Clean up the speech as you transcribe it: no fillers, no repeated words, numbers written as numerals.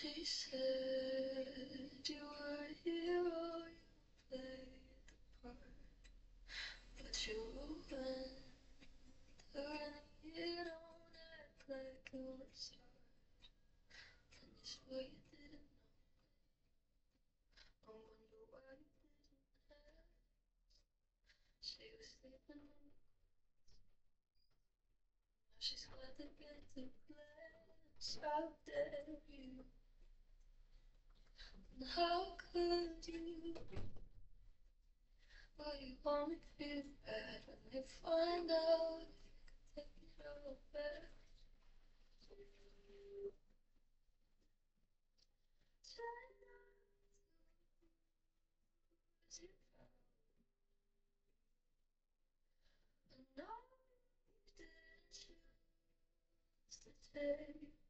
She said you were a hero, you played the part, but you ruined her and you don't act like you're a star. And you swear you didn't know. I wonder why you didn't ask. She was sleeping on the now she's glad to get to class. How dare you? And how could you? Well, you want me to feel bad when they find out if you can take it all back. Try not to lose your power. I know you didn't choose to take